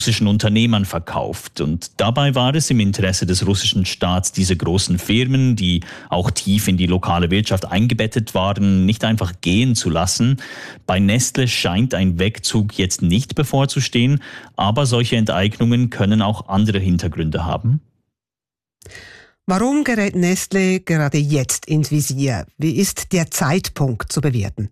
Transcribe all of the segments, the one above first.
russischen Unternehmern verkauft. Und dabei war es im Interesse des russischen Staats, diese großen Firmen, die auch tief in die lokale Wirtschaft eingebettet waren, nicht einfach gehen zu lassen. Bei Nestle scheint ein Wegzug jetzt nicht bevorzustehen, aber solche Enteignungen können auch andere Hintergründe haben. Warum gerät Nestle gerade jetzt ins Visier? Wie ist der Zeitpunkt zu bewerten?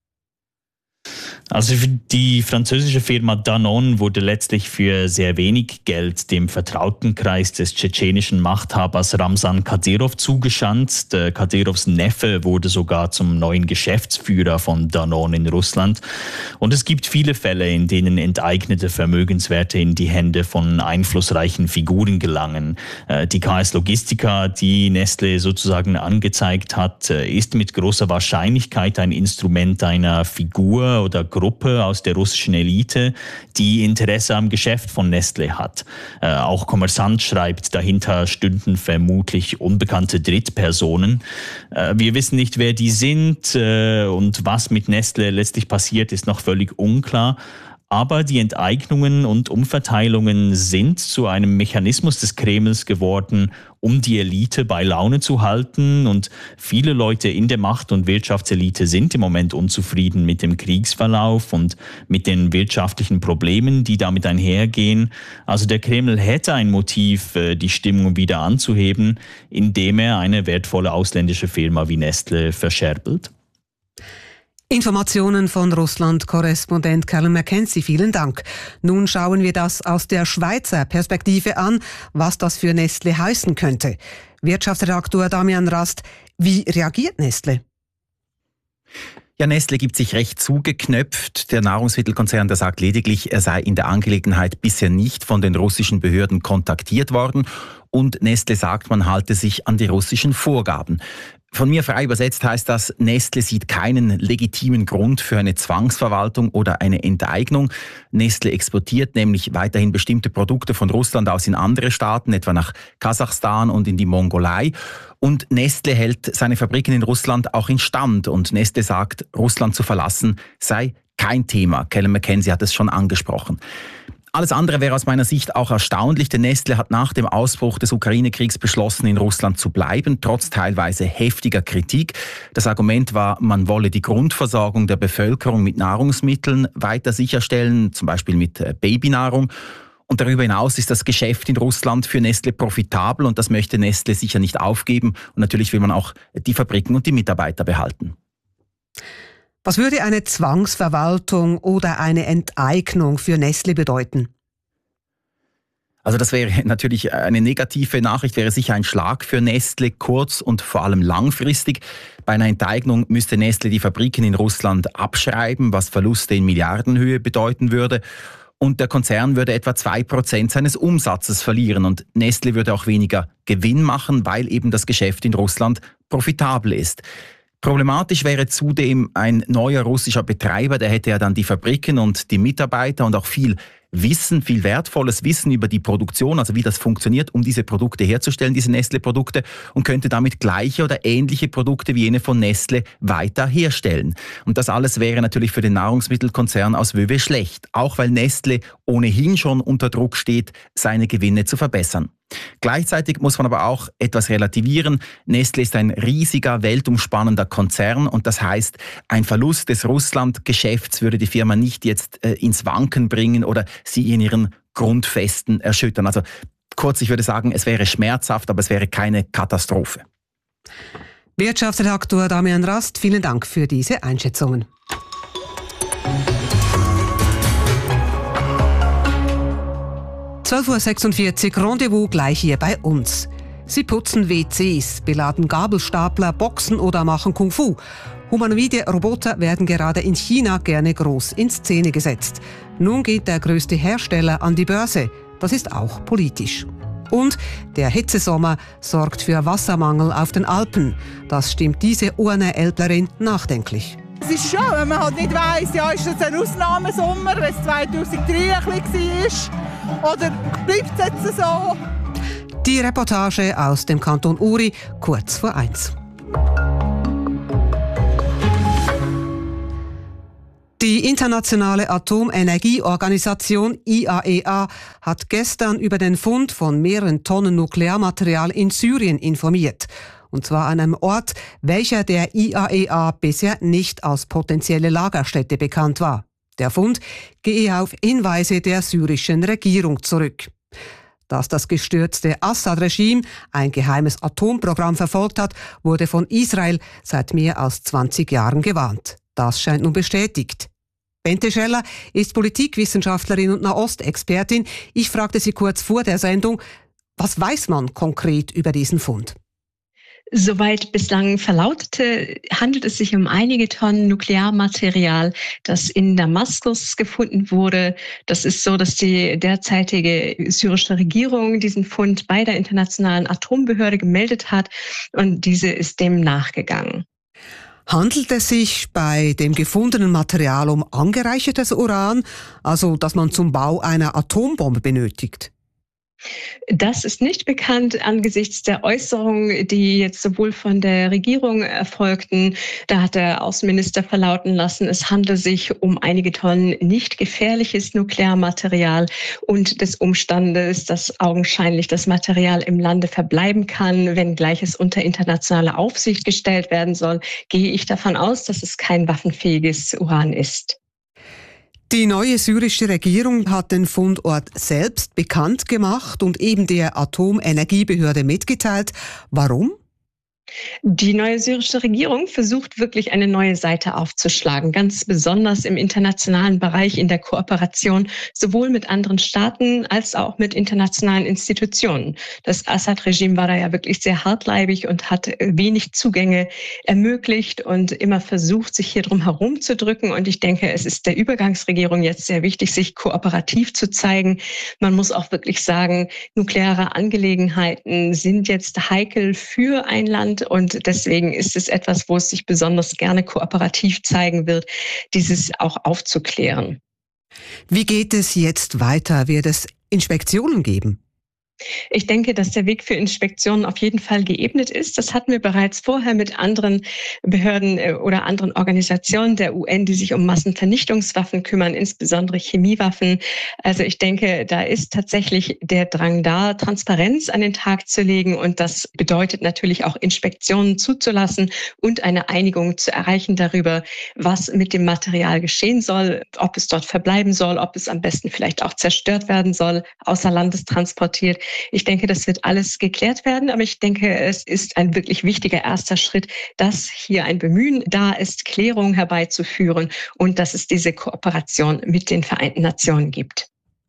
Also die französische Firma Danone wurde letztlich für sehr wenig Geld dem Vertrautenkreis des tschetschenischen Machthabers Ramzan Kadyrov zugeschanzt. Kadyrovs Neffe wurde sogar zum neuen Geschäftsführer von Danone in Russland. Und es gibt viele Fälle, in denen enteignete Vermögenswerte in die Hände von einflussreichen Figuren gelangen. Die KS Logistica, die Nestle sozusagen angezeigt hat, ist mit großer Wahrscheinlichkeit ein Instrument einer Figur oder Gruppe aus der russischen Elite, die Interesse am Geschäft von Nestle hat. Auch Kommersant schreibt, dahinter stünden vermutlich unbekannte Drittpersonen. Wir wissen nicht, wer die sind und was mit Nestle letztlich passiert, ist noch völlig unklar. Aber die Enteignungen und Umverteilungen sind zu einem Mechanismus des Kremls geworden, um die Elite bei Laune zu halten. Und viele Leute in der Macht- und Wirtschaftselite sind im Moment unzufrieden mit dem Kriegsverlauf und mit den wirtschaftlichen Problemen, die damit einhergehen. Also der Kreml hätte ein Motiv, die Stimmung wieder anzuheben, indem er eine wertvolle ausländische Firma wie Nestle verscherbelt. Informationen von Russland-Korrespondent Callum McKenzie, vielen Dank. Nun schauen wir das aus der Schweizer Perspektive an, was das für Nestle heißen könnte. Wirtschaftsredaktor Damian Rast, wie reagiert Nestle? Ja, Nestle gibt sich recht zugeknöpft. Der Nahrungsmittelkonzern, der sagt lediglich, er sei in der Angelegenheit bisher nicht von den russischen Behörden kontaktiert worden. Und Nestle sagt, man halte sich an die russischen Vorgaben. Von mir frei übersetzt heißt das, Nestle sieht keinen legitimen Grund für eine Zwangsverwaltung oder eine Enteignung. Nestle exportiert nämlich weiterhin bestimmte Produkte von Russland aus in andere Staaten, etwa nach Kasachstan und in die Mongolei. Und Nestle hält seine Fabriken in Russland auch instand. Und Nestle sagt, Russland zu verlassen sei kein Thema. Callum McKenzie hat es schon angesprochen. Alles andere wäre aus meiner Sicht auch erstaunlich, denn Nestle hat nach dem Ausbruch des Ukraine-Kriegs beschlossen, in Russland zu bleiben, trotz teilweise heftiger Kritik. Das Argument war, man wolle die Grundversorgung der Bevölkerung mit Nahrungsmitteln weiter sicherstellen, zum Beispiel mit Babynahrung. Und darüber hinaus ist das Geschäft in Russland für Nestle profitabel und das möchte Nestle sicher nicht aufgeben. Und natürlich will man auch die Fabriken und die Mitarbeiter behalten. Was würde eine Zwangsverwaltung oder eine Enteignung für Nestle bedeuten? Also das wäre natürlich eine negative Nachricht, wäre sicher ein Schlag für Nestle, kurz- und vor allem langfristig. Bei einer Enteignung müsste Nestle die Fabriken in Russland abschreiben, was Verluste in Milliardenhöhe bedeuten würde. Und der Konzern würde etwa 2% seines Umsatzes verlieren. Und Nestle würde auch weniger Gewinn machen, weil eben das Geschäft in Russland profitabel ist. Problematisch wäre zudem ein neuer russischer Betreiber, der hätte ja dann die Fabriken und die Mitarbeiter und auch viel Wissen, viel wertvolles Wissen über die Produktion, also wie das funktioniert, um diese Produkte herzustellen, diese Nestle-Produkte, und könnte damit gleiche oder ähnliche Produkte wie jene von Nestle weiter herstellen. Und das alles wäre natürlich für den Nahrungsmittelkonzern aus Wöwe schlecht, auch weil Nestle ohnehin schon unter Druck steht, seine Gewinne zu verbessern. Gleichzeitig muss man aber auch etwas relativieren. Nestle ist ein riesiger, weltumspannender Konzern und das heißt, ein Verlust des Russland-Geschäfts würde die Firma nicht jetzt ins Wanken bringen oder sie in ihren Grundfesten erschüttern. Also kurz, ich würde sagen, es wäre schmerzhaft, aber es wäre keine Katastrophe. Wirtschaftsredaktor Damian Rast, vielen Dank für diese Einschätzungen. (12:46 Uhr) Rendezvous gleich hier bei uns. Sie putzen WCs, beladen Gabelstapler, boxen oder machen Kung Fu. Humanoide Roboter werden gerade in China gerne groß in Szene gesetzt. Nun geht der größte Hersteller an die Börse. Das ist auch politisch. Und der Hitzesommer sorgt für Wassermangel auf den Alpen. Das stimmt diese Urner Älplerin nachdenklich. Es ist schon, wenn man halt nicht weiss, ja, ist das ein Ausnahmesommer, wenn es 2003 ein bisschen war, oder bleibt es jetzt so? Die Reportage aus dem Kanton Uri, kurz vor 1. Die Internationale Atomenergieorganisation IAEA hat gestern über den Fund von mehreren Tonnen Nuklearmaterial in Syrien informiert. Und zwar an einem Ort, welcher der IAEA bisher nicht als potenzielle Lagerstätte bekannt war. Der Fund gehe auf Hinweise der syrischen Regierung zurück. Dass das gestürzte Assad-Regime ein geheimes Atomprogramm verfolgt hat, wurde von Israel seit mehr als 20 Jahren gewarnt. Das scheint nun bestätigt. Bente Scheller ist Politikwissenschaftlerin und Nahostexpertin. Ich fragte sie kurz vor der Sendung, was weiß man konkret über diesen Fund? Soweit bislang verlautete, handelt es sich um einige Tonnen Nuklearmaterial, das in Damaskus gefunden wurde. Das ist so, dass die derzeitige syrische Regierung diesen Fund bei der Internationalen Atombehörde gemeldet hat und diese ist dem nachgegangen. Handelt es sich bei dem gefundenen Material um angereichertes Uran, also das man zum Bau einer Atombombe benötigt? Das ist nicht bekannt angesichts der Äußerungen, die jetzt sowohl von der Regierung erfolgten. Da hat der Außenminister verlauten lassen, es handle sich um einige Tonnen nicht gefährliches Nuklearmaterial und des Umstandes, dass augenscheinlich das Material im Lande verbleiben kann, wenngleich es unter internationale Aufsicht gestellt werden soll, gehe ich davon aus, dass es kein waffenfähiges Uran ist. Die neue syrische Regierung hat den Fundort selbst bekannt gemacht und eben der Atomenergiebehörde mitgeteilt. Warum? Die neue syrische Regierung versucht wirklich eine neue Seite aufzuschlagen, ganz besonders im internationalen Bereich in der Kooperation, sowohl mit anderen Staaten als auch mit internationalen Institutionen. Das Assad-Regime war da ja wirklich sehr hartleibig und hat wenig Zugänge ermöglicht und immer versucht, sich hier drum herum zu drücken. Und ich denke, es ist der Übergangsregierung jetzt sehr wichtig, sich kooperativ zu zeigen. Man muss auch wirklich sagen, nukleare Angelegenheiten sind jetzt heikel für ein Land. Und deswegen ist es etwas, wo es sich besonders gerne kooperativ zeigen wird, dieses auch aufzuklären. Wie geht es jetzt weiter? Wird es Inspektionen geben? Ich denke, dass der Weg für Inspektionen auf jeden Fall geebnet ist. Das hatten wir bereits vorher mit anderen Behörden oder anderen Organisationen der UN, die sich um Massenvernichtungswaffen kümmern, insbesondere Chemiewaffen. Also ich denke, da ist tatsächlich der Drang da, Transparenz an den Tag zu legen. Und das bedeutet natürlich auch Inspektionen zuzulassen und eine Einigung zu erreichen darüber, was mit dem Material geschehen soll, ob es dort verbleiben soll, ob es am besten vielleicht auch zerstört werden soll, außer Landes transportiert. Ich denke, das wird alles geklärt werden, aber ich denke, es ist ein wirklich wichtiger erster Schritt, dass hier ein Bemühen da ist, Klärung herbeizuführen und dass es diese Kooperation mit den Vereinten Nationen gibt.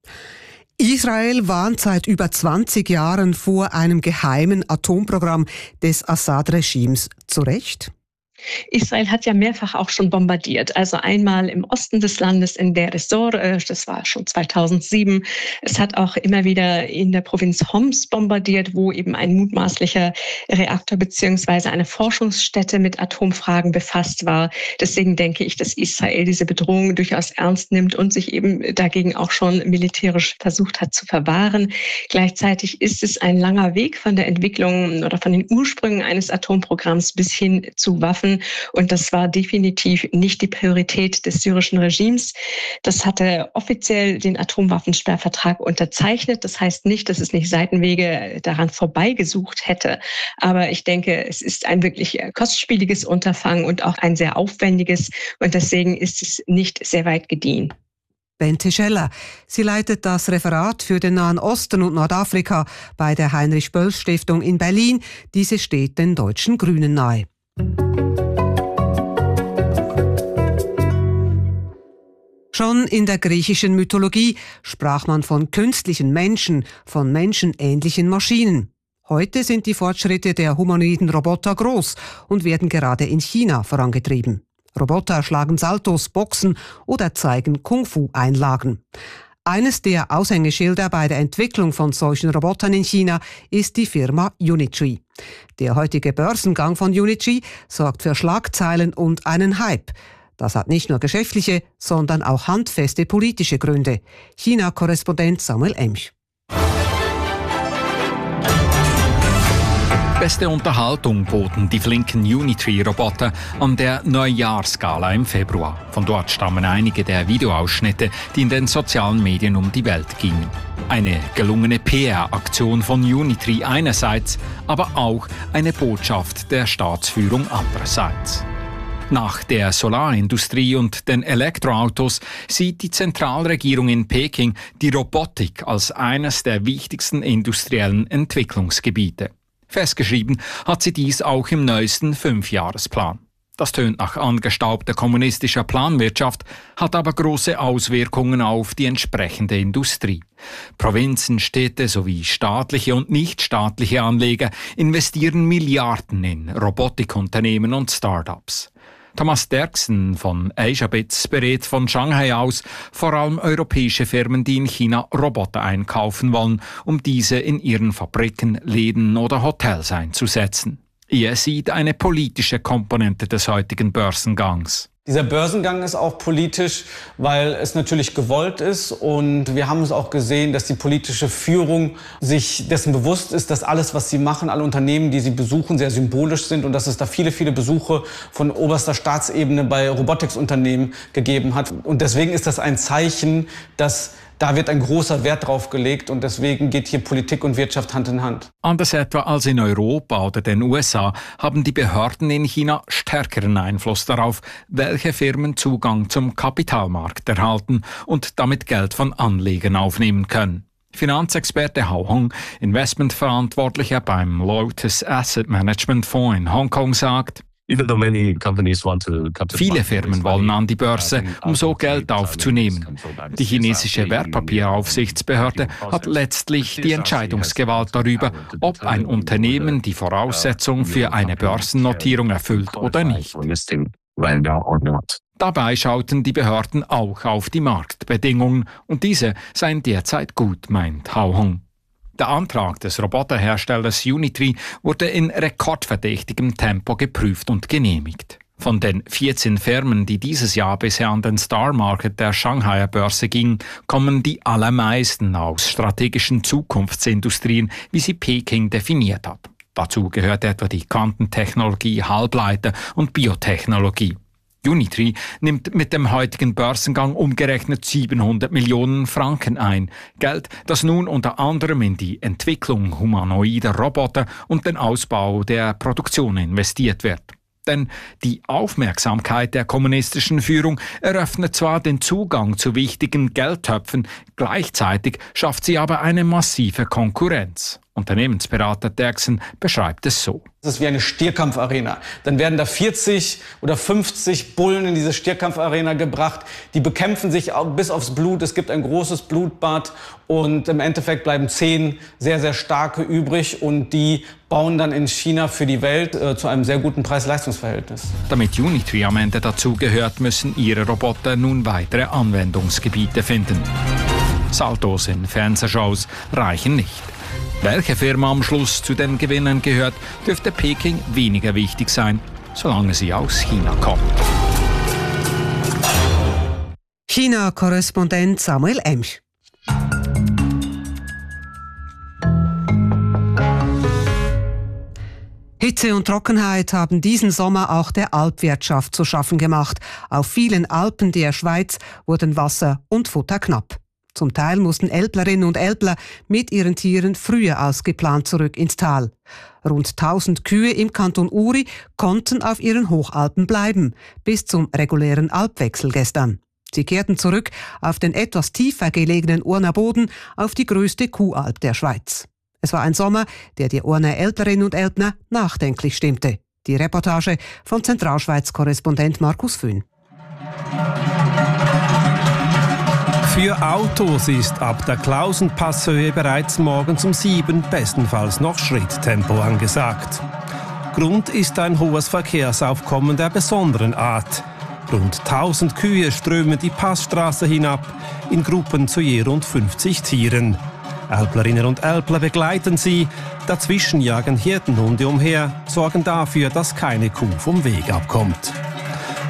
Israel warnt seit über 20 Jahren vor einem geheimen Atomprogramm des Assad-Regimes. Zu Recht? Israel hat ja mehrfach auch schon bombardiert. Also einmal im Osten des Landes in Deir ez-Zor, das war schon 2007. Es hat auch immer wieder in der Provinz Homs bombardiert, wo eben ein mutmaßlicher Reaktor bzw. eine Forschungsstätte mit Atomfragen befasst war. Deswegen denke ich, dass Israel diese Bedrohung durchaus ernst nimmt und sich eben dagegen auch schon militärisch versucht hat zu verwahren. Gleichzeitig ist es ein langer Weg von der Entwicklung oder von den Ursprüngen eines Atomprogramms bis hin zu Waffen. Und das war definitiv nicht die Priorität des syrischen Regimes. Das hatte offiziell den Atomwaffensperrvertrag unterzeichnet. Das heißt nicht, dass es nicht Seitenwege daran vorbeigesucht hätte. Aber ich denke, es ist ein wirklich kostspieliges Unterfangen und auch ein sehr aufwendiges. Und deswegen ist es nicht sehr weit gediehen. Bente Scheller. Sie leitet das Referat für den Nahen Osten und Nordafrika bei der Heinrich-Böll-Stiftung in Berlin. Diese steht den deutschen Grünen nahe. Schon in der griechischen Mythologie sprach man von künstlichen Menschen, von menschenähnlichen Maschinen. Heute sind die Fortschritte der humanoiden Roboter groß und werden gerade in China vorangetrieben. Roboter schlagen Saltos, boxen oder zeigen Kung-Fu-Einlagen. Eines der Aushängeschilder bei der Entwicklung von solchen Robotern in China ist die Firma Unitree. Der heutige Börsengang von Unitree sorgt für Schlagzeilen und einen Hype. Das hat nicht nur geschäftliche, sondern auch handfeste politische Gründe. China-Korrespondent Samuel Emch. Beste Unterhaltung boten die flinken Unitree-Roboter an der Neujahrsgala im Februar. Von dort stammen einige der Videoausschnitte, die in den sozialen Medien um die Welt gingen. Eine gelungene PR-Aktion von Unitree einerseits, aber auch eine Botschaft der Staatsführung andererseits. Nach der Solarindustrie und den Elektroautos sieht die Zentralregierung in Peking die Robotik als eines der wichtigsten industriellen Entwicklungsgebiete. Festgeschrieben hat sie dies auch im neuesten 5-Jahresplan. Das tönt nach angestaubter kommunistischer Planwirtschaft, hat aber große Auswirkungen auf die entsprechende Industrie. Provinzen, Städte sowie staatliche und nichtstaatliche Anleger investieren Milliarden in Robotikunternehmen und Start-ups. Thomas Derksen von Asiabits berät von Shanghai aus vor allem europäische Firmen, die in China Roboter einkaufen wollen, um diese in ihren Fabriken, Läden oder Hotels einzusetzen. Er sieht eine politische Komponente des heutigen Börsengangs. Dieser Börsengang ist auch politisch, weil es natürlich gewollt ist, und wir haben es auch gesehen, dass die politische Führung sich dessen bewusst ist, dass alles, was sie machen, alle Unternehmen, die sie besuchen, sehr symbolisch sind und dass es da viele, viele Besuche von oberster Staatsebene bei Robotiksunternehmen gegeben hat. Und deswegen ist das ein Zeichen, dass da wird ein großer Wert drauf gelegt, und deswegen geht hier Politik und Wirtschaft Hand in Hand. Anders etwa als in Europa oder den USA haben die Behörden in China stärkeren Einfluss darauf, welche Firmen Zugang zum Kapitalmarkt erhalten und damit Geld von Anlegern aufnehmen können. Finanzexperte Hao Hong, Investmentverantwortlicher beim Lotus Asset Management Fonds in Hongkong, sagt: Viele Firmen wollen an die Börse, um so Geld aufzunehmen. Die chinesische Wertpapieraufsichtsbehörde hat letztlich die Entscheidungsgewalt darüber, ob ein Unternehmen die Voraussetzung für eine Börsennotierung erfüllt oder nicht. Dabei schauten die Behörden auch auf die Marktbedingungen, und diese seien derzeit gut, meint Hao Hong. Der Antrag des Roboterherstellers Unitree wurde in rekordverdächtigem Tempo geprüft und genehmigt. Von den 14 Firmen, die dieses Jahr bisher an den Star Market der Shanghaier Börse gingen, kommen die allermeisten aus strategischen Zukunftsindustrien, wie sie Peking definiert hat. Dazu gehört etwa die Quantentechnologie, Halbleiter und Biotechnologie. Unitree nimmt mit dem heutigen Börsengang umgerechnet 700 Millionen Franken ein. Geld, das nun unter anderem in die Entwicklung humanoider Roboter und den Ausbau der Produktion investiert wird. Denn die Aufmerksamkeit der kommunistischen Führung eröffnet zwar den Zugang zu wichtigen Geldtöpfen, gleichzeitig schafft sie aber eine massive Konkurrenz. Unternehmensberater Derksen beschreibt es so: Das ist wie eine Stierkampfarena. Dann werden da 40 oder 50 Bullen in diese Stierkampfarena gebracht. Die bekämpfen sich bis aufs Blut. Es gibt ein großes Blutbad, und im Endeffekt bleiben 10 sehr, sehr starke übrig, und die bauen dann in China für die Welt zu einem sehr guten Preis-Leistungs-Verhältnis. Damit Unitree am Ende dazugehört, müssen ihre Roboter nun weitere Anwendungsgebiete finden. Saltos in Fernsehshows reichen nicht. Welche Firma am Schluss zu den Gewinnern gehört, dürfte Peking weniger wichtig sein, solange sie aus China kommt. China-Korrespondent Samuel Emsch. Hitze und Trockenheit haben diesen Sommer auch der Alpwirtschaft zu schaffen gemacht. Auf vielen Alpen der Schweiz wurden Wasser und Futter knapp. Zum Teil mussten Älplerinnen und Älpler mit ihren Tieren früher als geplant zurück ins Tal. Rund 1000 Kühe im Kanton Uri konnten auf ihren Hochalpen bleiben, bis zum regulären Alpwechsel gestern. Sie kehrten zurück auf den etwas tiefer gelegenen Urner Boden, auf die größte Kuhalp der Schweiz. Es war ein Sommer, der die Urner Älplerinnen und Älpner nachdenklich stimmte. Die Reportage von Zentralschweiz-Korrespondent Markus Föhn. Für Autos ist ab der Klausenpasshöhe bereits morgens um 7 bestenfalls noch Schritttempo angesagt. Grund ist ein hohes Verkehrsaufkommen der besonderen Art. Rund 1000 Kühe strömen die Passstraße hinab, in Gruppen zu je rund 50 Tieren. Älplerinnen und Älpler begleiten sie, dazwischen jagen Hirtenhunde umher, sorgen dafür, dass keine Kuh vom Weg abkommt.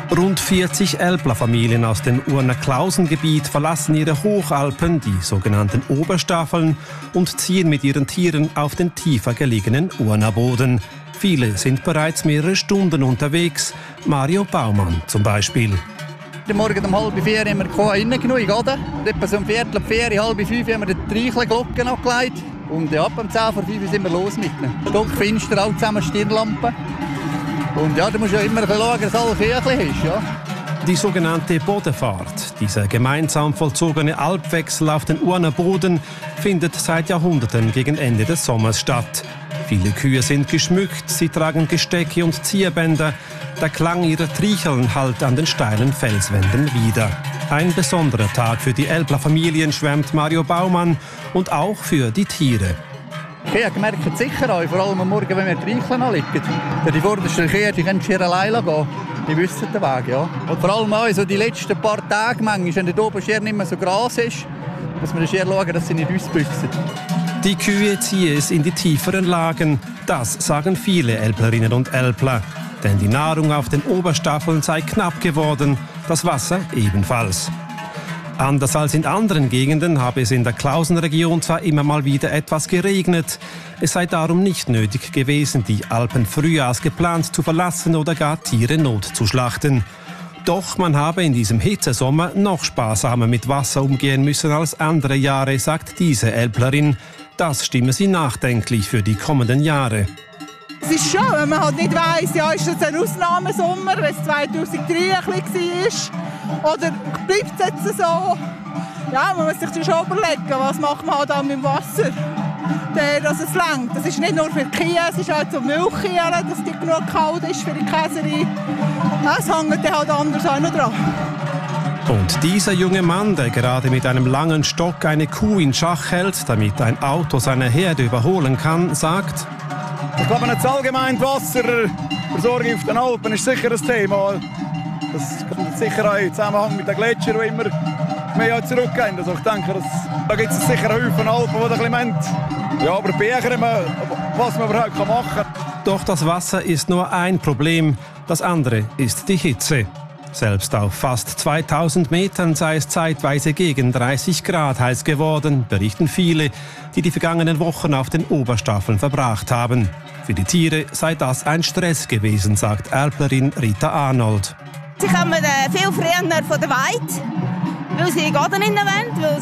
Rund 40 Älpler-Familien aus dem Urner-Klausen-Gebiet verlassen ihre Hochalpen, die sogenannten Oberstaffeln, und ziehen mit ihren Tieren auf den tiefer gelegenen Urner-Boden. Viele sind bereits mehrere Stunden unterwegs. Mario Baumann zum Beispiel. Morgen um 3:30 haben wir reingenommen, oder? Etwa so um 4:45, 4:30 haben wir die Treichelglocken abgelegt. Und ja, ab um 10:05 sind wir los mit ihnen. Stockfinster, alle zusammen Stirnlampen. Und ja, da musst du ja immer schauen, dass alles fertig ist, ja. Die sogenannte Bodenfahrt, dieser gemeinsam vollzogene Alpwechsel auf den Urner Boden, findet seit Jahrhunderten gegen Ende des Sommers statt. Viele Kühe sind geschmückt, sie tragen Gestecke und Zierbänder. Der Klang ihrer Tricheln hallt an den steilen Felswänden wider. Ein besonderer Tag für die Älpler-Familien, schwärmt Mario Baumann, und auch für die Tiere. Die Kühe merken es sicher an, vor allem am Morgen, wenn wir die Tricheln anlegen. Die vordersten Kühe, die können hier alleine gehen. Die wissen den Weg, ja. Und vor allem auch so die letzten paar Tage, manchmal, wenn dort oben schier nicht mehr so Gras ist, muss man schier schauen, dass sie nicht ausbüchsen. Die Kühe ziehen es in die tieferen Lagen. Das sagen viele Älplerinnen und Älpler. Denn die Nahrung auf den Oberstaffeln sei knapp geworden, das Wasser ebenfalls. Anders als in anderen Gegenden habe es in der Klausenregion zwar immer mal wieder etwas geregnet. Es sei darum nicht nötig gewesen, die Alpen früher als geplant zu verlassen oder gar Tiere notzuschlachten. Doch man habe in diesem Hitzesommer noch sparsamer mit Wasser umgehen müssen als andere Jahre, sagt diese Älplerin. Das stimme sie nachdenklich für die kommenden Jahre. Es ist schon, wenn man halt nicht weiss, ja, ist das ein Ausnahmesommer, wenn es 2003 war, oder bleibt es jetzt so? Ja, man muss sich schon überlegen, was macht man halt auch mit dem Wasser, dass es reicht. Das ist nicht nur für die Kühe, es ist auch zum Milchkühe, dass die genug kalt ist für die Käserei. Ja, es hängt dann halt anders auch noch dran. Und dieser junge Mann, der gerade mit einem langen Stock eine Kuh in Schach hält, damit ein Auto seine Herde überholen kann, sagt: Ich glaube, das allgemeine Wasserversorgung auf den Alpen ist sicher ein Thema. Das kommt sicher auch im Zusammenhang mit den Gletschern, die immer mehr zurückgehen. Also ich denke, da gibt es sicher einen Haufen Alpen, die ein bisschen meint. Ja, aber Berge, was man überhaupt machen kann. Doch das Wasser ist nur ein Problem. Das andere ist die Hitze. Selbst auf fast 2000 Metern sei es zeitweise gegen 30 Grad heiß geworden, berichten viele, die die vergangenen Wochen auf den Oberstaffeln verbracht haben. Für die Tiere sei das ein Stress gewesen, sagt Älplerin Rita Arnold. Sie kommen viel früher von der Weide, weil sie Garten in der Wand, weil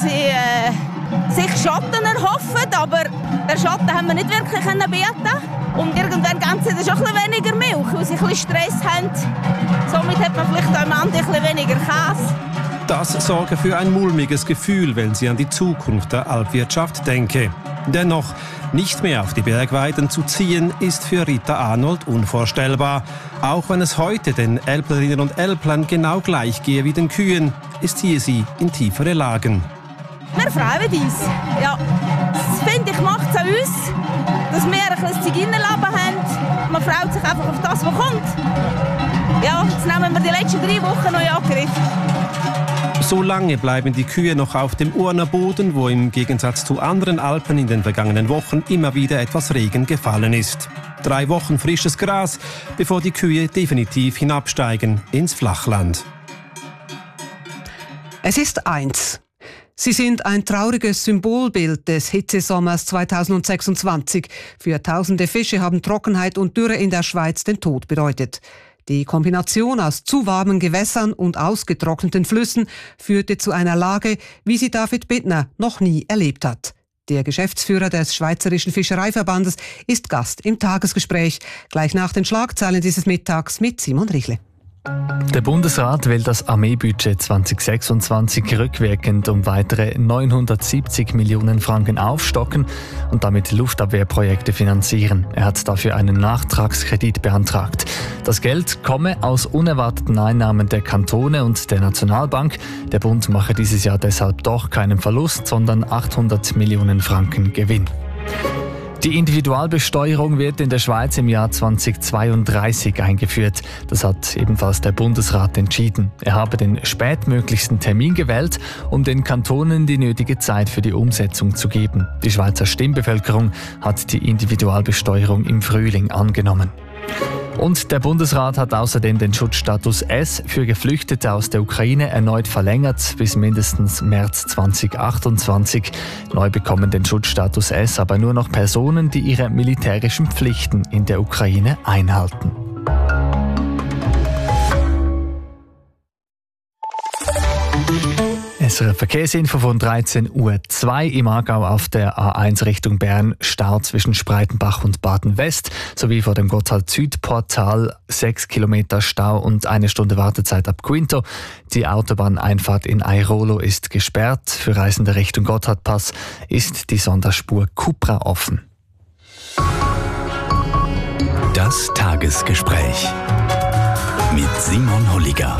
sie sich Schatten erhoffen, aber den Schatten haben wir nicht wirklich bieten. Und irgendwann geben sie dann schon ein bisschen weniger Milch, weil sie ein bisschen Stress haben. Somit hat man vielleicht am Ende ein bisschen weniger Käse. Das sorge für ein mulmiges Gefühl, wenn sie an die Zukunft der Alpwirtschaft denke. Dennoch, nicht mehr auf die Bergweiden zu ziehen, ist für Rita Arnold unvorstellbar. Auch wenn es heute den Älplerinnen und Älplern genau gleich gehe wie den Kühen, es ziehe sie in tiefere Lagen. Wir freuen uns. Ja, das finde ich, macht es an uns, dass wir ein bisschen Zigeunerleben haben. Man freut sich einfach auf das, was kommt. Ja, jetzt nehmen wir die letzten 3 Wochen noch in Angriff. So lange bleiben die Kühe noch auf dem Urner Boden, wo im Gegensatz zu anderen Alpen in den vergangenen Wochen immer wieder etwas Regen gefallen ist. 3 Wochen frisches Gras, bevor die Kühe definitiv hinabsteigen ins Flachland. Es ist 1. Sie sind ein trauriges Symbolbild des Hitzesommers 2026. Für tausende Fische haben Trockenheit und Dürre in der Schweiz den Tod bedeutet. Die Kombination aus zu warmen Gewässern und ausgetrockneten Flüssen führte zu einer Lage, wie sie David Bittner noch nie erlebt hat. Der Geschäftsführer des Schweizerischen Fischereiverbandes ist Gast im Tagesgespräch. Gleich nach den Schlagzeilen dieses Mittags mit Simon Richle. Der Bundesrat will das Armeebudget 2026 rückwirkend um weitere 970 Millionen Franken aufstocken und damit Luftabwehrprojekte finanzieren. Er hat dafür einen Nachtragskredit beantragt. Das Geld komme aus unerwarteten Einnahmen der Kantone und der Nationalbank. Der Bund mache dieses Jahr deshalb doch keinen Verlust, sondern 800 Millionen Franken Gewinn. Die Individualbesteuerung wird in der Schweiz im Jahr 2032 eingeführt. Das hat ebenfalls der Bundesrat entschieden. Er habe den spätmöglichsten Termin gewählt, um den Kantonen die nötige Zeit für die Umsetzung zu geben. Die Schweizer Stimmbevölkerung hat die Individualbesteuerung im Frühling angenommen. Und der Bundesrat hat außerdem den Schutzstatus S für Geflüchtete aus der Ukraine erneut verlängert bis mindestens März 2028. Neu bekommen den Schutzstatus S aber nur noch Personen, die ihre militärischen Pflichten in der Ukraine einhalten. SRF Verkehrsinfo von 13.02 Uhr im Aargau auf der A1 Richtung Bern, Stau zwischen Spreitenbach und Baden-West, sowie vor dem Gotthard-Süd-Portal 6 Kilometer Stau und 1 Stunde Wartezeit ab Quinto. Die Autobahneinfahrt in Airolo ist gesperrt. Für Reisende Richtung Gotthardpass ist die Sonderspur Cupra offen. Das Tagesgespräch mit Simon Holliger.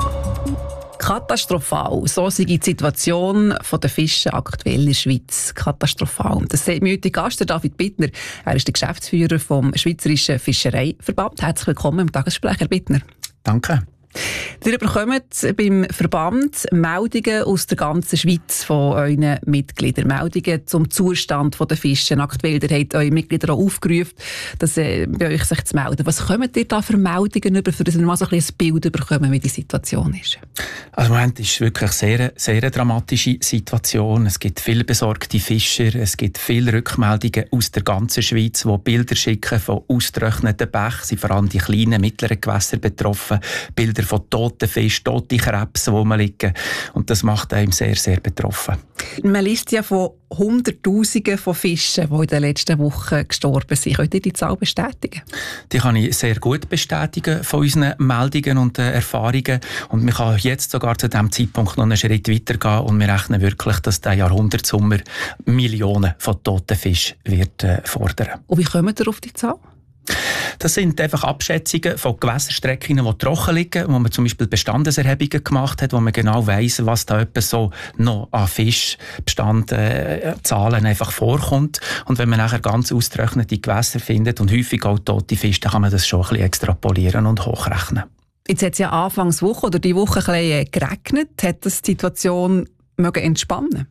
Katastrophal. So ist die Situation der Fische aktuell in der Schweiz. Katastrophal. Das sagt mir heute Gast, David Bittner. Er ist der Geschäftsführer vom Schweizerischen Fischereiverband. Herzlich willkommen im Tagesgespräch, Herr Bittner. Danke. Ihr bekommt beim Verband Meldungen aus der ganzen Schweiz von euren Mitgliedern. Meldungen zum Zustand der Fische. Aktuell, ihr habt eure Mitglieder auch aufgerufen, dass bei euch sich zu melden. Was kommt ihr da für Meldungen über, für dass wir mal so ein bisschen ein Bild bekommen, wie die Situation ist? Also im Moment ist es wirklich eine sehr dramatische Situation. Es gibt viele besorgte Fischer, es gibt viele Rückmeldungen aus der ganzen Schweiz, die Bilder schicken von ausgetrockneten Bächen, sind vor allem die kleinen, mittleren Gewässer betroffen, Bilder von toten Fischen, toten Krebsen, die rumliegen. Und das macht einem sehr, sehr betroffen. Man liest ja von Hunderttausenden von Fischen, die in den letzten Wochen gestorben sind. Könnt ihr die Zahl bestätigen? Die kann ich sehr gut bestätigen von unseren Meldungen und Erfahrungen. Und man kann jetzt sogar zu diesem Zeitpunkt noch einen Schritt weitergehen und wir rechnen wirklich, dass der Jahrhundertsommer Millionen von toten Fischen wird fordern. Und wie kommt ihr auf die Zahl? Das sind einfach Abschätzungen von Gewässerstrecken, die trocken liegen, wo man zum Beispiel Bestandeserhebungen gemacht hat, wo man genau weiss, was da etwas so noch an Fischbestandzahlen einfach vorkommt. Und wenn man nachher ganz ausgetrocknete Gewässer findet und häufig auch tote Fische, dann kann man das schon ein bisschen extrapolieren und hochrechnen. Jetzt hat es ja Anfangswoche oder die Woche ein bisschen geregnet. Hat das die Situation entspannen?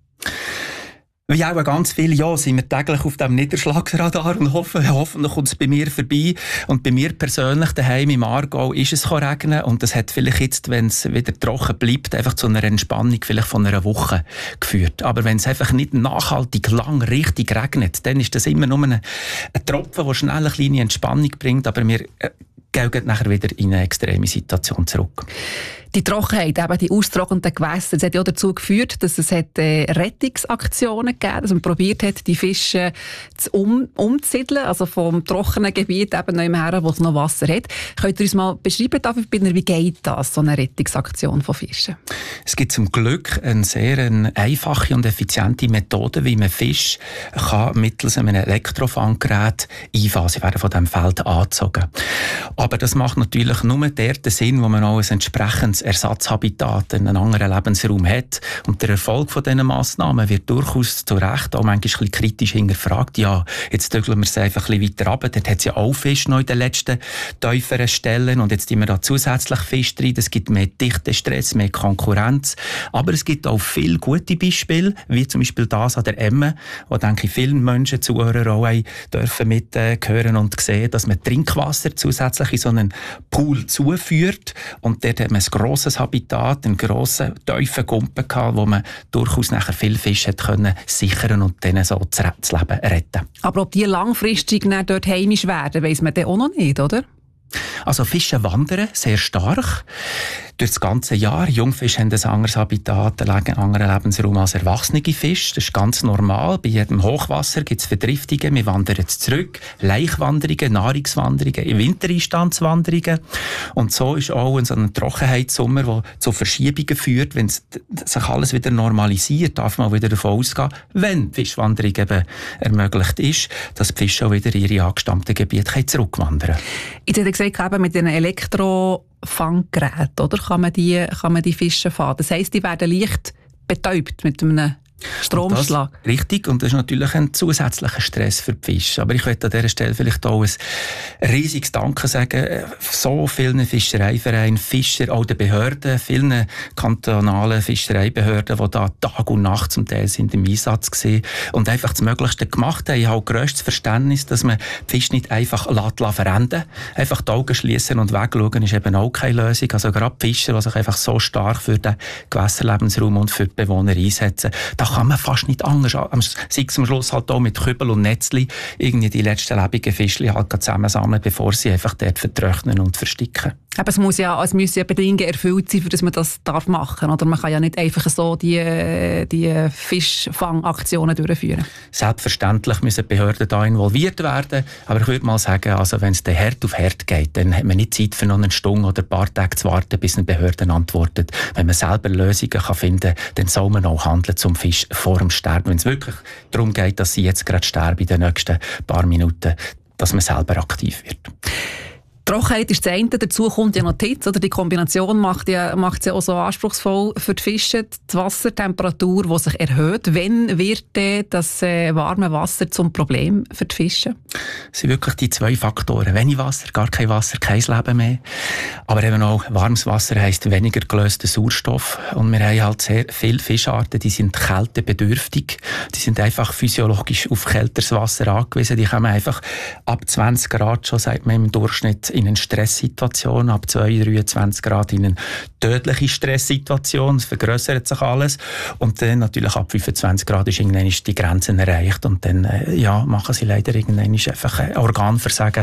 Wie auch ganz viele Jahre sind wir täglich auf dem Niederschlagsradar und hoffentlich kommt es bei mir vorbei. Und bei mir persönlich daheim im Aargau ist es regnen und das hat vielleicht jetzt, wenn es wieder trocken bleibt, einfach zu einer Entspannung vielleicht von einer Woche geführt. Aber wenn es einfach nicht nachhaltig lang richtig regnet, dann ist das immer nur ein Tropfen, der schnell eine kleine Entspannung bringt, aber wir gehen nachher wieder in eine extreme Situation zurück. Die Trockenheit, eben die austrocknenden Gewässer, das hat ja dazu geführt, dass es Rettungsaktionen gegeben hat, dass man probiert hat, die Fische umzusiedeln, also vom trockenen Gebiet eben noch her, wo es noch Wasser hat. Könnt ihr uns mal beschreiben, David Bittner, wie geht das, so eine Rettungsaktion von Fischen? Es gibt zum Glück eine sehr einfache und effiziente Methode, wie man Fische mittels einem Elektrofanggerät einfangen. Sie werden von diesem Feld angezogen. Aber das macht natürlich nur dort den Sinn, wo man auch ein entsprechendes Ersatzhabitat, einen anderen Lebensraum hat. Und der Erfolg von diesen Massnahmen wird durchaus zu Recht auch manchmal ein bisschen kritisch hinterfragt. Ja, jetzt dögeln wir es einfach ein bisschen weiter runter. Dort hat es ja auch Fische noch in den letzten tieferen Stellen. Und jetzt tun wir da zusätzlich Fische drin. Es gibt mehr Dichtestress, mehr Konkurrenz. Aber es gibt auch viele gute Beispiele, wie zum Beispiel das an der Emme, wo, denke ich, vielen Menschen, Zuhörer auch dürfen mithören und sehen, dass man Trinkwasser zusätzlich in so einen Pool zuführt. Und dort hat man ein grosses Habitat, einen grossen, tiefen Gumpen gehabt, wo man durchaus nachher viele Fische können sichern und denen so das Leben retten. Aber ob die langfristig dort heimisch werden, weiss man dann auch noch nicht, oder? Also Fische wandern sehr stark durch das ganze Jahr. Jungfische haben ein anderes Habitat, einen anderen Lebensraum als erwachsene Fische. Das ist ganz normal. Bei jedem Hochwasser gibt es Verdriftungen. Wir wandern zurück. Laichwanderungen, Nahrungswanderungen, Wintereinstandswanderungen. Und so ist auch so ein Trockenheitssommer, der zu Verschiebungen führt. Wenn sich alles wieder normalisiert, darf man wieder davon ausgehen, wenn die Fischwanderung eben ermöglicht ist, dass die Fische auch wieder in ihre angestammten Gebiete zurückwandern können. Jetzt hat er gesagt, eben mit den Elektrofanggeräten, oder? Kann man die Fische fangen. Das heisst, die werden leicht betäubt mit einem Stromschlag. Richtig, und das ist natürlich ein zusätzlicher Stress für die Fische. Aber ich möchte an dieser Stelle vielleicht auch ein riesiges Danke sagen so vielen Fischereivereinen, Fischer, auch den Behörden, vielen kantonalen Fischereibehörden, die da Tag und Nacht zum Teil sind im Einsatz gewesen und einfach das Möglichste gemacht haben. Ich habe grösstes Verständnis, dass man die Fische nicht einfach verenden. Einfach die Augen schließen und wegschauen ist eben auch keine Lösung. Also gerade die Fischer, die sich einfach so stark für den Gewässerlebensraum und für die Bewohner einsetzen, da kann man fast nicht anders. Sei es am Schluss halt auch mit Kübel und Netzli irgendwie die letzten lebenden Fischli halt zusammensammeln, bevor sie einfach dort vertrocknen und versticken. Aber es müssen ja Bedingungen erfüllt sein, für dass man das machen darf. Oder man kann ja nicht einfach so die Fischfangaktionen durchführen. Selbstverständlich müssen die Behörden da involviert werden. Aber ich würde mal sagen, also wenn es dann Herd auf Herd geht, dann hat man nicht Zeit für noch eine Stunde oder ein paar Tage zu warten, bis eine Behörde antwortet. Wenn man selber Lösungen finden kann, dann soll man auch handeln zum Fisch vor dem Sterben. Wenn es wirklich darum geht, dass sie jetzt gerade sterben in den nächsten paar Minuten, dass man selber aktiv wird. Trockenheit ist das eine, dazu kommt ja noch die Hitze, oder? Die Kombination macht es ja auch so anspruchsvoll für die Fische. Die Wassertemperatur, die sich erhöht. Wann wird das warme Wasser zum Problem für die Fische? Es sind wirklich die zwei Faktoren. Wenig Wasser, gar kein Wasser, kein Leben mehr. Aber eben auch warmes Wasser heisst weniger gelöster Sauerstoff. Und wir haben halt sehr viele Fischarten, die sind kältebedürftig. Die sind einfach physiologisch auf kälteres Wasser angewiesen. Die kommen einfach ab 20 Grad schon, sagt man im Durchschnitt, in eine Stresssituation, ab 23 Grad in eine tödliche Stresssituation. Es vergrößert sich alles. Und dann natürlich ab 25 Grad ist irgendwann die Grenze erreicht. Und dann machen sie leider irgendwann einfach ein Organversagen,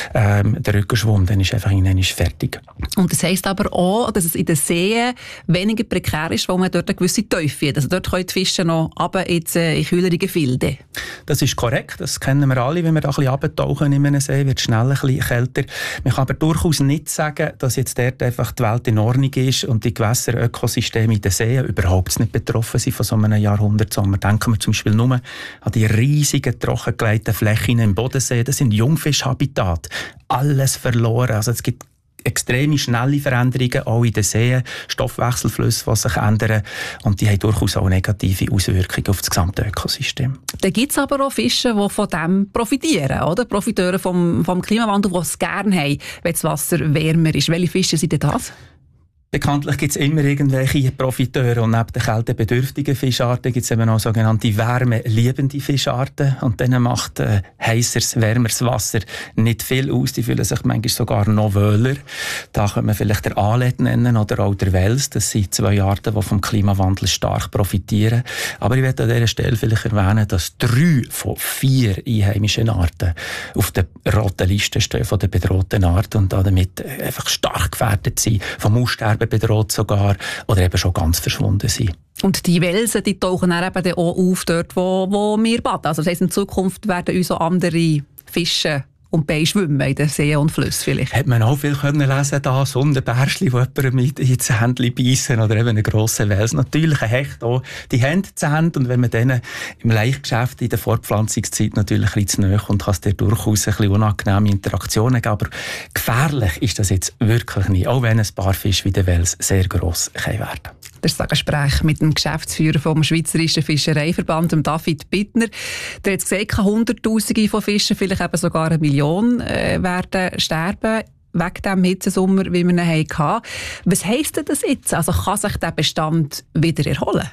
der Rückenschwund, dann ist einfach irgendwann fertig. Und das heisst aber auch, dass es in den Seen weniger prekär ist, weil man dort eine gewisse Tiefe hat. Also dort können die Fische noch runter in kühlere Gefilde. Das ist korrekt, das kennen wir alle. Wenn wir da ein bisschen runtertauchen in einem See, wird es schnell ein bisschen kälter. Man kann aber durchaus nicht sagen, dass jetzt dort einfach die Welt in Ordnung ist und die Gewässerökosysteme in den Seen überhaupt nicht betroffen sind von so einem Jahrhundertsommer. Denken wir zum Beispiel nur an die riesigen, trockengelegten Flächen im Bodensee. Das sind Jungfischhabitate. Alles verloren. Also es gibt extreme schnelle Veränderungen, auch in den Seen, Stoffwechselflüsse, die sich ändern. Und die haben durchaus auch negative Auswirkungen auf das gesamte Ökosystem. Da gibt es aber auch Fische, die von dem profitieren, oder? Profiteure vom Klimawandel, die es gerne haben, wenn das Wasser wärmer ist. Welche Fische sind denn das? Bekanntlich gibt es immer irgendwelche Profiteure und neben den kältebedürftigen Fischarten gibt es eben auch sogenannte wärmeliebende Fischarten und denen macht heißeres, wärmeres Wasser nicht viel aus. Die fühlen sich manchmal sogar noch wohler. Da könnte man vielleicht der Alet nennen oder auch der Wels. Das sind zwei Arten, die vom Klimawandel stark profitieren. Aber ich möchte an dieser Stelle vielleicht erwähnen, dass 3 von 4 einheimischen Arten auf der roten Liste stehen von den bedrohten Arten und damit einfach stark gefährdet sind, vom Aussterben bedroht sogar oder eben schon ganz verschwunden sind. Und die Welsen, die tauchen dann eben auch auf dort, wo wir baden. Also das heisst, in Zukunft werden uns auch andere Fische und Beine schwimmen in den Seen und Flüssen vielleicht. Hat man auch viel können lesen da, Sonnenbärschli, die jemandem mit ins Händchen beißen oder eben einen grossen Wels. Natürlich ein Hecht auch. Die haben Zähne und wenn man denen im Laichgeschäft in der Fortpflanzungszeit natürlich ein bisschen zu nahe kommt, kann es dir durchaus ein bisschen unangenehme Interaktionen geben. Aber gefährlich ist das jetzt wirklich nicht, auch wenn ein paar Fische wie der Wels sehr gross werden können. Das ist ein Gespräch mit dem Geschäftsführer vom Schweizerischen Fischereiverband, dem David Bittner. Der hat gesagt, Hunderttausende von Fischen, vielleicht eben sogar 1 Million, werden sterben wegen dem Hitzesommer, wie wir ihn hatten. Was heisst denn das jetzt? Also kann sich der Bestand wieder erholen?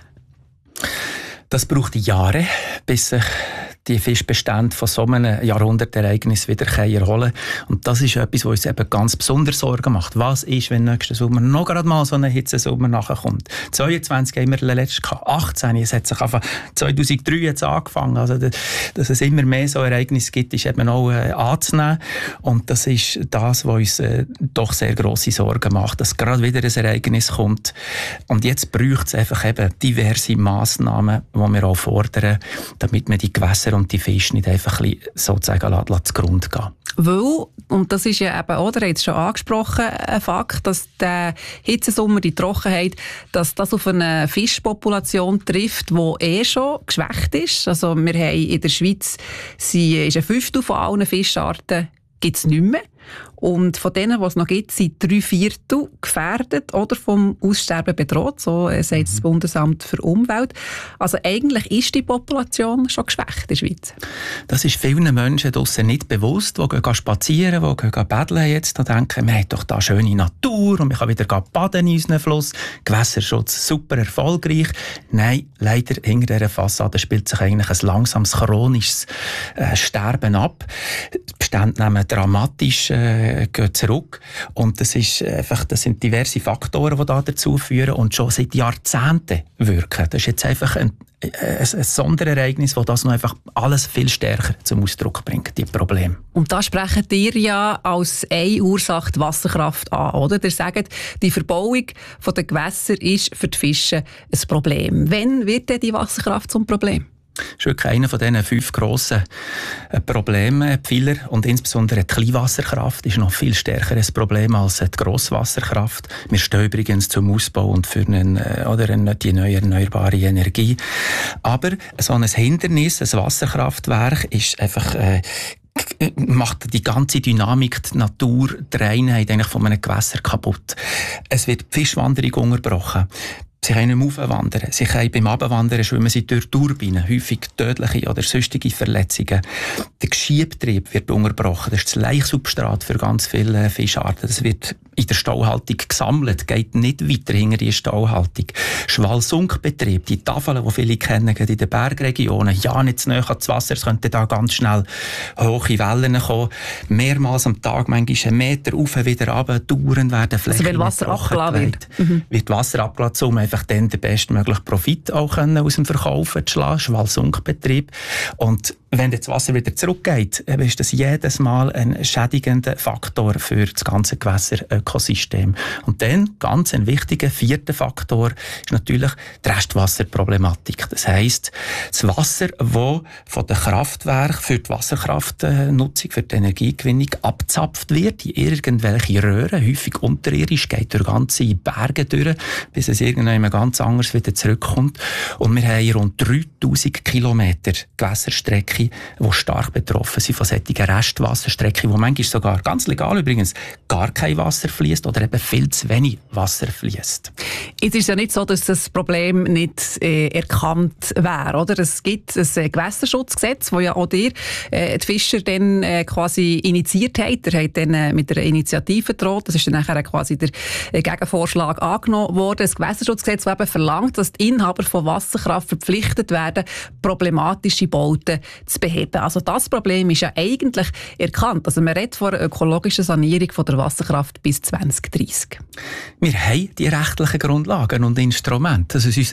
Das braucht Jahre, bis sich die Fischbestände von so einem Jahrhundertereignis wieder erholen können. Und das ist etwas, was uns eben ganz besonders Sorgen macht. Was ist, wenn nächsten Sommer noch gerade mal so ein Hitzesommer nachkommt? 22 haben wir letztes gehabt, 18, es hat sich einfach 2003 jetzt angefangen. Also, dass es immer mehr so Ereignisse gibt, ist eben auch anzunehmen. Und das ist das, was uns doch sehr grosse Sorgen macht, dass gerade wieder ein Ereignis kommt. Und jetzt braucht es einfach eben diverse Massnahmen, die wir auch fordern, damit man die Gewässer und die Fische nicht einfach sozusagen zugrunde gehen. Weil, und das ist ja eben, oder, jetzt schon angesprochen, ein Fakt, dass der Hitzesommer, die Trockenheit, dass das auf eine Fischpopulation trifft, die schon geschwächt ist. Also wir haben in der Schweiz ist 1/5 von allen Fischarten gibt's nicht mehr. Und von denen, die es noch gibt, sind 3/4 gefährdet oder vom Aussterben bedroht. So sagt das Bundesamt für Umwelt. Also eigentlich ist die Population schon geschwächt in der Schweiz. Das ist vielen Menschen draussen nicht bewusst, die gehen spazieren, die gehen paddeln jetzt und denken, wir haben doch da schöne Natur und man kann wieder baden in unseren Fluss. Gewässerschutz super erfolgreich. Nein, leider hinter dieser Fassade spielt sich eigentlich ein langsames, chronisches Sterben ab. Die Bestände nehmen dramatisch gehen zurück und das sind diverse Faktoren, die dazu führen und schon seit Jahrzehnten wirken. Das ist jetzt einfach ein Sonderereignis, das das noch einfach alles viel stärker zum Ausdruck bringt, die Probleme. Und da sprechen ihr ja als eine Ursache die Wasserkraft an, oder? Ihr sagt, die Verbauung der Gewässer ist für die Fische ein Problem. Wann wird denn die Wasserkraft zum Problem? Das ist wirklich einer von diesen 5 grossen Problemen. Die Pfeiler und insbesondere die Kleinwasserkraft ist noch viel stärker ein Problem als die Grosswasserkraft. Wir stehen übrigens zum Ausbau und für die neue erneuerbare Energie. Aber so ein Hindernis, ein Wasserkraftwerk, ist einfach macht die ganze Dynamik, die Natur, die Reinheit eigentlich von einem Gewässer kaputt. Es wird die Fischwanderung unterbrochen. Sie können nicht mehr aufwandern. Sie können beim Abwandern schwimmen sie durch Turbinen, häufig tödliche oder sonstige Verletzungen. Der Geschiebetrieb wird unterbrochen. Das ist das Laichsubstrat für ganz viele Fischarten. Das wird in der Stauhaltung gesammelt, geht nicht weiter hinter die Stauhaltung. Schwalsunkbetrieb, die Tafeln, die viele kennen, in den Bergregionen, ja nicht zu nahe ans Wasser, es könnten da ganz schnell hohe Wellen kommen. Mehrmals am Tag, manchmal 1 Meter rauf, wieder runter, dauernd werden Flächen. Also wenn Wasser abgeladen wird Wasser abgeladen, um einfach dann den bestmöglichen Profit auch aus dem Verkaufen zu schlagen, Schwalsunkbetrieb. Und wenn das Wasser wieder zurückgeht, ist das jedes Mal ein schädigender Faktor für das ganze Gewässerökosystem. Und dann, ganz ein wichtiger 4. Faktor, ist natürlich die Restwasserproblematik. Das heisst, das Wasser, das von den Kraftwerken für die Wasserkraftnutzung, für die Energiegewinnung abgezapft wird, in irgendwelche Röhren, häufig unterirdisch, geht durch ganze Berge durch, bis es irgendwann ganz anders wieder zurückkommt. Und wir haben rund 3000 Kilometer Gewässerstrecke, die stark betroffen sind von solchen Restwasserstrecken, wo manchmal sogar, ganz legal übrigens, gar kein Wasser fließt oder eben viel zu wenig Wasser fließt. Es ist ja nicht so, dass das Problem nicht erkannt wäre, oder? Es gibt ein Gewässerschutzgesetz, das ja auch die Fischer dann quasi initiiert haben. Der hat dann mit der Initiative gedroht. Das ist dann nachher quasi der Gegenvorschlag angenommen worden. Das Gewässerschutzgesetz, das eben verlangt, dass die Inhaber von Wasserkraft verpflichtet werden, problematische Bauten zu beheben. Also das Problem ist ja eigentlich erkannt. Also man redet von einer ökologischen Sanierung von der Wasserkraft bis 2030. Wir haben die rechtlichen Grundlagen und Instrumente. Das ist unser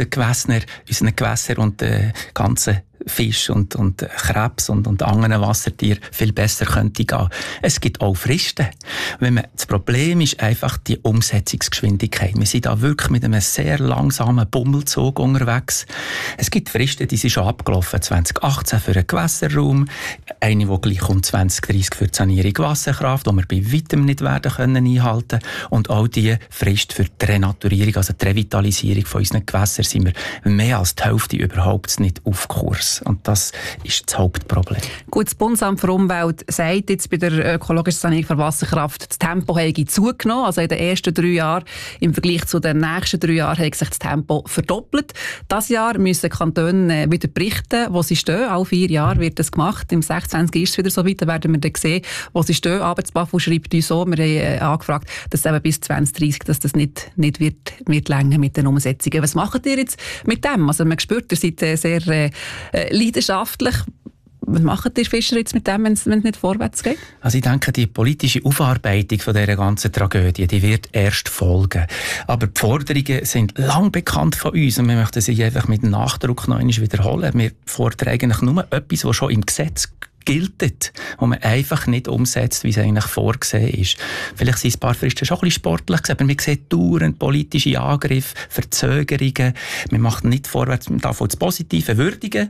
Gewässer und ganze Fisch und Krebs und anderen Wassertieren viel besser könnte gehen. Es gibt auch Fristen. Das Problem ist einfach die Umsetzungsgeschwindigkeit. Wir sind da wirklich mit einem sehr langsamen Bummelzug unterwegs. Es gibt Fristen, die sind schon abgelaufen. 2018 für den Gewässerraum, eine, die gleich um 2030 für die Sanierung Wasserkraft, die wir bei weitem nicht werden können einhalten. Und auch die Frist für die Renaturierung, also die Revitalisierung von unseren Gewässern, sind wir mehr als die Hälfte überhaupt nicht auf Kurs. Und das ist das Hauptproblem. Gut, das Bundesamt für Umwelt sagt jetzt bei der ökologischen Sanierung von Wasserkraft, das Tempo habe zugenommen. Also in den ersten 3 Jahren im Vergleich zu den nächsten 3 Jahren hat sich das Tempo verdoppelt. Dieses Jahr müssen Kantone wieder berichten, wo sie stehen. Alle 4 Jahre wird das gemacht. Im 26. ist es wieder so weit, da werden wir dann sehen, wo sie stehen. Aber das BAFU schreibt uns so, wir haben angefragt, dass eben bis 2030 dass das nicht wird länger mit den Umsetzungen. Was macht ihr jetzt mit dem? Also man spürt, ihr seid sehr leidenschaftlich. Was machen die Fischer jetzt mit dem, wenn es nicht vorwärts geht? Also ich denke, die politische Aufarbeitung von dieser ganzen Tragödie, die wird erst folgen. Aber die Forderungen sind lang bekannt von uns und wir möchten sie einfach mit Nachdruck noch einmal wiederholen. Wir fordern eigentlich nur etwas, was schon im Gesetz gilt, wo man einfach nicht umsetzt, wie es eigentlich vorgesehen ist. Vielleicht sind ein paar Fristen schon ein bisschen sportlich gewesen, aber man sieht dauernd politische Angriffe, Verzögerungen. Man macht nicht vorwärts, man darf auch das Positive würdigen.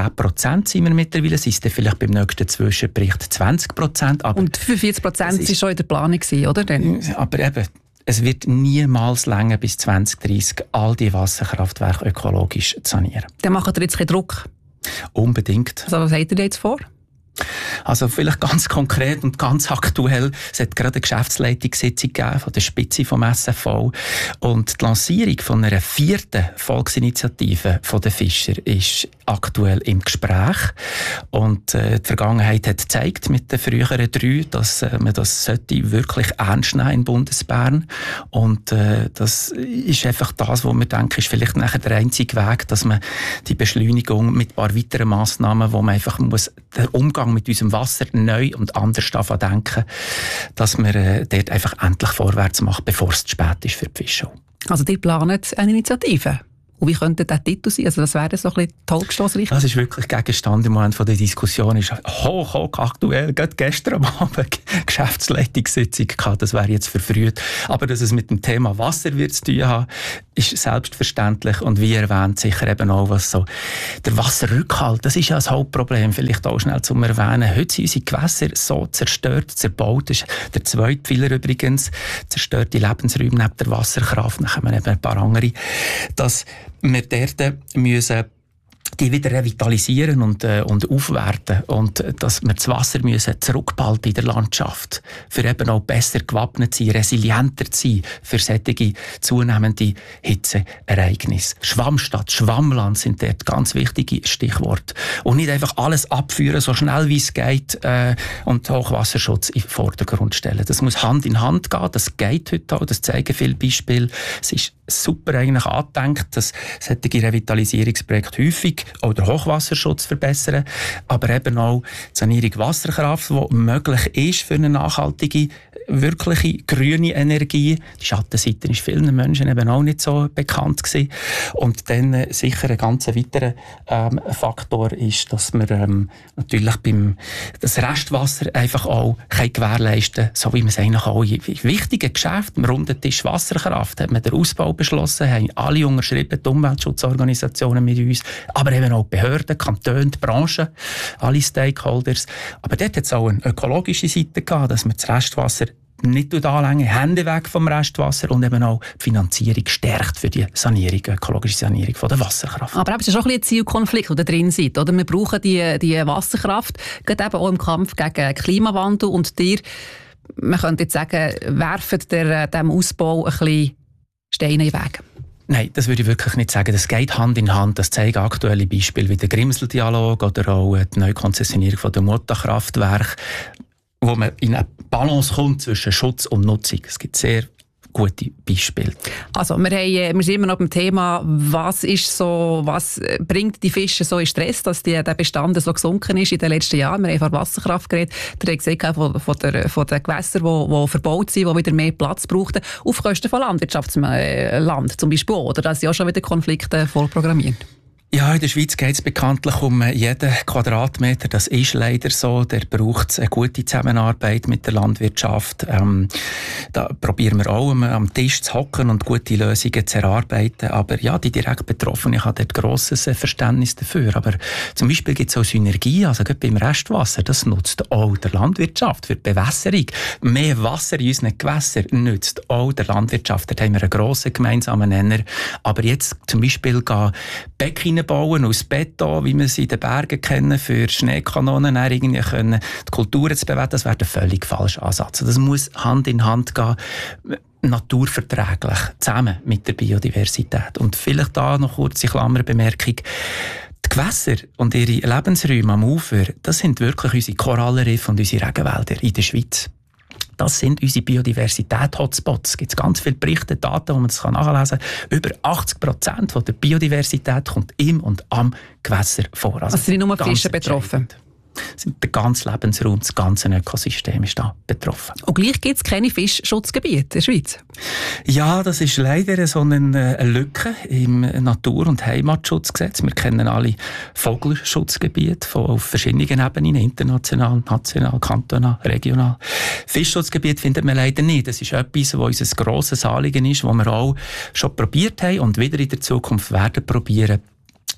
10% sind wir mittlerweile, es ist vielleicht beim nächsten Zwischenbericht 20%. Aber und 45% ist schon in der Planung gewesen, oder? Aber eben, es wird niemals länger bis 2030 all die Wasserkraftwerke ökologisch zu sanieren. Dann macht ihr jetzt keinen Druck? Unbedingt. Also was habt ihr jetzt vor? Also vielleicht ganz konkret und ganz aktuell, es hat gerade eine Geschäftsleitungssitzung gegeben von der Spitze vom SFV und die Lancierung von einer 4. Volksinitiative von den Fischer ist aktuell im Gespräch und die Vergangenheit hat gezeigt mit den früheren 3, dass man das sollte wirklich ernst nehmen in Bundesbern und das ist einfach das, wo wir denken, ist vielleicht nachher der einzige Weg, dass man die Beschleunigung mit ein paar weiteren Massnahmen, wo man einfach muss den Umgang mit unserem Wasser neu und anders denken, dass man dort einfach endlich vorwärts macht, bevor es zu spät ist für die Fischer. Also die planen eine Initiative. Und wie könnte der Titel sein? Also das wäre so ein bisschen die Hauptstossrichtung. Das ist wirklich Gegenstand im Moment von der Diskussion. Ist hoch aktuell. Gerade gestern am Abend Geschäftsleitungssitzung gehabt. Das wäre jetzt verfrüht. Aber dass es mit dem Thema Wasser wird zu tun haben, ist selbstverständlich. Und wie erwähnt, sicher eben auch was so. Der Wasserrückhalt, das ist ja das Hauptproblem. Vielleicht auch schnell zum Erwähnen. Heute sind unsere Gewässer so zerstört, zerbaut. Das ist der zweite Pfeiler übrigens. Zerstörte Lebensräume neben der Wasserkraft. Dann kommen eben ein paar andere. Dass wir dort müssen die wieder revitalisieren und aufwerten und dass wir das Wasser müssen zurückbehalten in der Landschaft, für eben auch besser gewappnet zu sein, resilienter zu sein für solche zunehmende Hitzeereignisse. Schwammstadt, Schwammland sind dort ganz wichtige Stichworte. Und nicht einfach alles abführen, so schnell wie es geht und Hochwasserschutz in den Vordergrund stellen. Das muss Hand in Hand gehen, das geht heute auch, das zeigen viele Beispiele. Es ist super eigentlich angedenkt, dass solche Revitalisierungsprojekte häufig auch den Hochwasserschutz verbessern, aber eben auch die Sanierung Wasserkraft, die möglich ist für eine nachhaltige, wirkliche grüne Energie. Die Schattenseite ist vielen Menschen eben auch nicht so bekannt gewesen. Und dann sicher ein ganz weiterer Faktor ist, dass wir natürlich das Restwasser einfach auch gewährleisten können, so wie man es eigentlich auch in wichtigen Geschäften, am runden Tisch Wasserkraft, hat man den Ausbau beschlossen, haben alle unterschrieben, die Umweltschutzorganisationen mit uns, aber eben auch die Behörden, Kantone, die Branchen, alle Stakeholders. Aber dort hat es auch eine ökologische Seite gehabt, dass man das Restwasser nicht anlängen, Hände weg vom Restwasser und eben auch die Finanzierung stärkt für die Sanierung, ökologische Sanierung von der Wasserkraft. Aber es ist auch ein Zielkonflikt, der drin sitzt, oder? Wir brauchen die Wasserkraft, gerade eben auch im Kampf gegen Klimawandel und man könnte jetzt sagen, werfen dem Ausbau ein bisschen Steine in den Weg. Nein, das würde ich wirklich nicht sagen. Das geht Hand in Hand. Das zeigen aktuelle Beispiele wie der Grimsel-Dialog oder auch die Neukonzessionierung der Mutterkraftwerke, wo man in eine Balance kommt zwischen Schutz und Nutzung. Es gibt sehr gute Beispiele. Also wir sind immer noch beim Thema, was bringt die Fische so in Stress, dass der Bestand so gesunken ist in den letzten Jahren. Wir haben von Wasserkraft geredet, der hat gesagt, von den Gewässern, die verbaut sind, die wieder mehr Platz brauchten, auf Kosten von Landwirtschaftsland zum Beispiel, oder? Da sind ja schon wieder Konflikte vorprogrammiert. Ja, in der Schweiz geht es bekanntlich um jeden Quadratmeter. Das ist leider so. Der braucht eine gute Zusammenarbeit mit der Landwirtschaft. Da probieren wir auch am Tisch zu hocken und gute Lösungen zu erarbeiten. Aber ja, die direkt Betroffenen haben dort grosses Verständnis dafür. Aber zum Beispiel gibt es auch Synergien. Also gerade beim Restwasser, das nutzt auch der Landwirtschaft für die Bewässerung. Mehr Wasser in unseren Gewässern nutzt auch der Landwirtschaft. Dort haben wir einen grossen gemeinsamen Nenner. Aber jetzt zum Beispiel Becken bauen aus Beton, wie wir sie in den Bergen kennen, für Schneekanonen irgendwie können die Kulturen zu bewerten, das wäre der völlig falsche Ansatz. Das muss Hand in Hand gehen, naturverträglich, zusammen mit der Biodiversität. Und vielleicht da noch kurze Klammerbemerkung. Die Gewässer und ihre Lebensräume am Ufer, das sind wirklich unsere Korallenriffe und unsere Regenwälder in der Schweiz. Das sind unsere Biodiversität-Hotspots. Es gibt ganz viele Berichte, Daten, wo man das nachlesen kann. Über 80% der Biodiversität kommt im und am Gewässer vor. Also sind nicht nur Fische betroffen? Der ganze Lebensraum, das ganze Ökosystem ist da betroffen. Und gleich gibt es keine Fischschutzgebiete in der Schweiz? Ja, das ist leider so eine Lücke im Natur- und Heimatschutzgesetz. Wir kennen alle Vogelschutzgebiete auf verschiedenen Ebenen, international, national, kantonal, regional. Fischschutzgebiet findet man leider nicht. Das ist etwas, was unser grosses Anliegen ist, das wir auch schon probiert haben und wieder in der Zukunft werden probieren.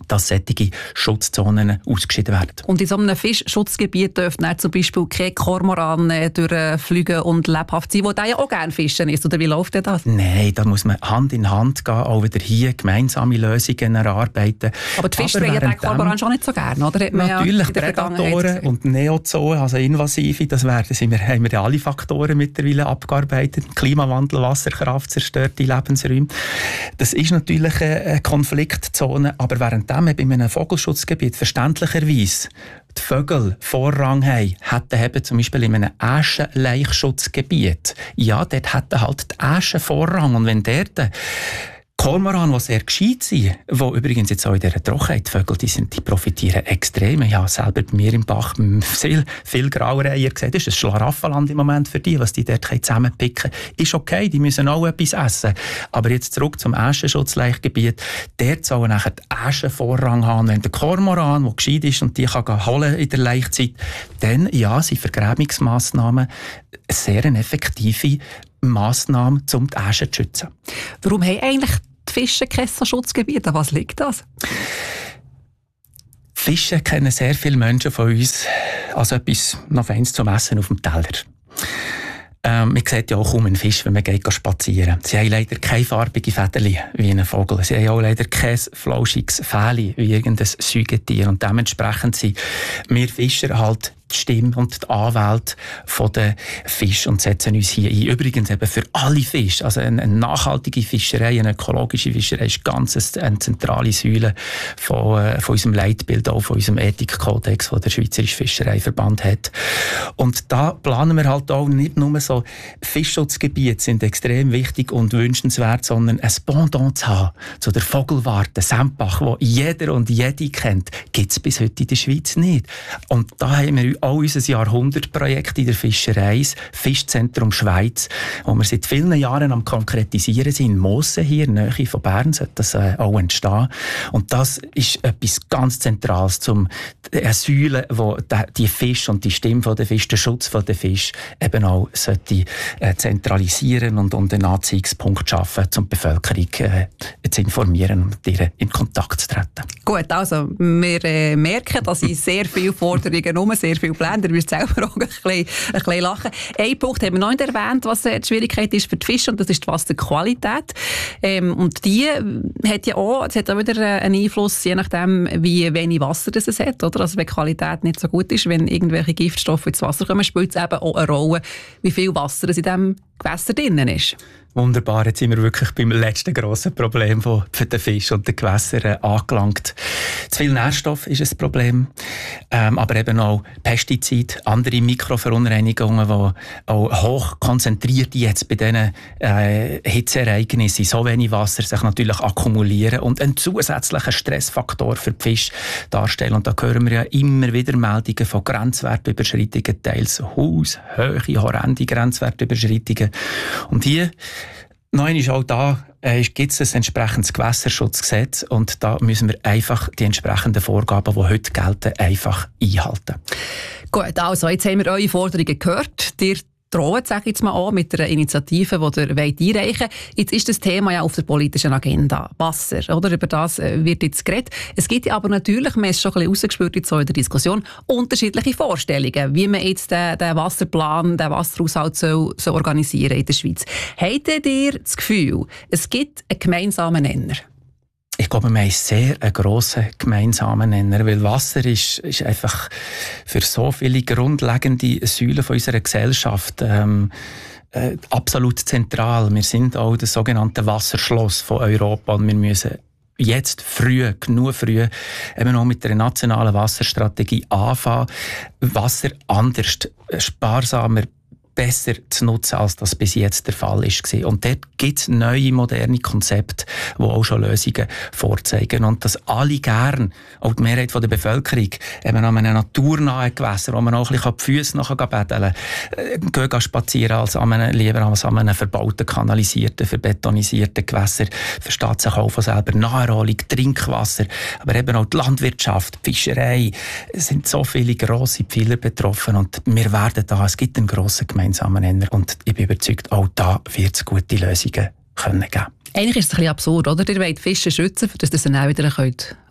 dass solche Schutzzonen ausgeschieden werden. Und in so einem Fischschutzgebiet dürfen zum Beispiel keine Kormoran durchfliegen und lebhaft sein, wo der ja auch gerne fischen ist. Oder wie läuft denn das? Nein, da muss man Hand in Hand gehen, auch wieder hier gemeinsame Lösungen erarbeiten. Aber die Fischer ja den Kormoran schon nicht so gerne, oder? Natürlich, Prädatoren und Neozoen, also invasive, haben wir alle Faktoren mittlerweile abgearbeitet. Klimawandel, Wasserkraft, zerstörte Lebensräume. Das ist natürlich eine Konfliktzone, aber währenddem bei einem Vogelschutzgebiet verständlicherweise die Vögel Vorrang haben, hätten zum Beispiel in einem Äschenlaichschutzgebiet, ja, dort hätten halt die Äschen Vorrang. Und wenn dort Kormoran, die sehr gescheit sind, die übrigens jetzt auch in dieser Trockenheit, die Vögel, die profitieren extrem. Ich habe selber bei mir im Bach viel Graureiher gesehen. Das ist ein Schlaraffenland im Moment für die, was die dort zusammenpicken können. Ist okay, die müssen auch etwas essen. Aber jetzt zurück zum Äschenschutzlaichgebiet. Dort sollen nachher die Äschen Vorrang haben. Wenn der Kormoran, der gescheit ist und die kann holen in der Laichzeit, dann ja, sind Vergräbungsmassnahmen eine sehr effektive Massnahme, um die Äschen zu schützen. Warum haben eigentlich die Fische kein Schutzgebiet? An was liegt das? Fische kennen sehr viele Menschen von uns als etwas noch Feines zum Essen auf dem Teller. Man sieht ja auch kaum einen Fisch, wenn man geht spazieren. Sie haben leider keine farbigen Federchen wie ein Vogel. Sie haben auch leider kein flauschiges Fähli wie irgendein Säugetier. Und dementsprechend sind wir Fischer halt die Stimme und die Anwälte der Fische und setzen uns hier ein. Übrigens eben für alle Fische. Also eine nachhaltige Fischerei, eine ökologische Fischerei ist ganz eine zentrale Säule von unserem Leitbild, auch von unserem Ethikkodex, den der Schweizerische Fischereiverband hat. Und da planen wir halt auch nicht nur so, Fischschutzgebiete sind extrem wichtig und wünschenswert, sondern ein Pendant zu haben zu der Vogelwarte Sempach, wo jeder und jede kennt, gibt es bis heute in der Schweiz nicht. Und da haben wir auch unser Jahrhundertprojekt in der Fischerei, das Fischzentrum Schweiz, wo wir seit vielen Jahren am Konkretisieren sind. In Mosen hier, in der Nähe von Bern, sollte das auch entstehen. Und das ist etwas ganz Zentrales, um eine Säule, wo die Fische und die Stimme der Fische, der Schutz der Fische eben auch sollte zentralisieren und einen Anziehungspunkt schaffen, um die Bevölkerung zu informieren und mit ihr in Kontakt zu treten. Gut, also wir merken, dass in sehr viele Forderungen rum, sehr viele Pläne, ihr müsst selber auch ein bisschen lachen. Ein Punkt haben wir noch nicht erwähnt, was die Schwierigkeit ist für die Fische, und das ist die Wasserqualität. Und die hat ja auch, es hat auch wieder einen Einfluss, je nachdem, wie wenig Wasser das es hat. Oder? Also wenn die Qualität nicht so gut ist, wenn irgendwelche Giftstoffe ins Wasser kommen, spielt es eben auch eine Rolle, wie viel Wasser es in diesem Gewässer drinnen ist. Wunderbar, jetzt sind wir wirklich beim letzten grossen Problem für den Fisch und den Gewässern angelangt. Zu viel Nährstoff ist ein Problem, aber eben auch Pestizide, andere Mikroverunreinigungen, die auch hoch konzentriert jetzt bei diesen Hitzeereignissen, so wenig Wasser sich natürlich akkumulieren und einen zusätzlichen Stressfaktor für die Fische darstellen. Und da hören wir ja immer wieder Meldungen von Grenzwertüberschreitungen, teils haushöhe, horrende Grenzwertüberschreitungen. Und hier noch einmal auch da gibt es ein entsprechendes Gewässerschutzgesetz und da müssen wir einfach die entsprechenden Vorgaben, die heute gelten, einfach einhalten. Gut, also jetzt haben wir eure Forderungen gehört. Ihr drohen, sage ich jetzt mal an, mit einer Initiative, die ihr einreichen wollt. Jetzt ist das Thema ja auf der politischen Agenda. Wasser, oder? Über das wird jetzt geredet. Es gibt aber natürlich, man ist schon ein bisschen rausgespürt in der Diskussion, unterschiedliche Vorstellungen, wie man jetzt den Wasserplan, den Wasserhaushalt soll organisieren in der Schweiz. Habt ihr das Gefühl, es gibt einen gemeinsamen Nenner? Ich glaube, wir haben sehr einen grossen gemeinsamen Nenner, weil Wasser ist einfach für so viele grundlegende Säulen von unserer Gesellschaft absolut zentral. Wir sind auch das sogenannte Wasserschloss von Europa und wir müssen jetzt genug früh, eben auch mit der nationalen Wasserstrategie anfangen, Wasser anders, sparsamer, besser zu nutzen, als das bis jetzt der Fall ist. Und dort gibt es neue, moderne Konzepte, die auch schon Lösungen vorzeigen. Und dass alle gern, auch die Mehrheit der Bevölkerung, eben an einem naturnahen Gewässer, wo man auch ein bisschen die Füße nachher betteln kann, gehen spazieren, als lieber als an einem verbauten, kanalisierten, verbetonisierten Gewässer, versteht sich auch von selber Naherholung, Trinkwasser, aber eben auch die Landwirtschaft, die Fischerei. Es sind so viele grosse Pfeiler betroffen und wir werden da, es gibt einen grossen gemeinsamen Nenner und ich bin überzeugt, auch da wird es gute Lösungen geben. Eigentlich ist es ein bisschen absurd, oder? Ihr wollt Fische schützen, dass ihr sie dann auch wieder